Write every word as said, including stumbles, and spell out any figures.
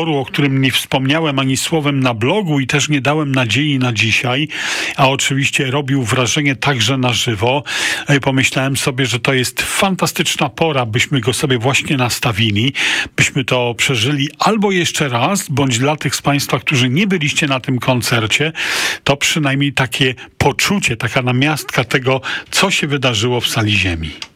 o którym nie wspomniałem ani słowem na blogu i też nie dałem nadziei na dzisiaj, a oczywiście robił wrażenie także na żywo. Pomyślałem sobie, że to jest fantastyczna pora, byśmy go sobie właśnie nastawili, byśmy to przeżyli albo jeszcze raz, bądź dla tych z Państwa, którzy nie byliście na tym koncercie, to przynajmniej takie poczucie, taka namiastka tego, co się wydarzyło w Sali Ziemi.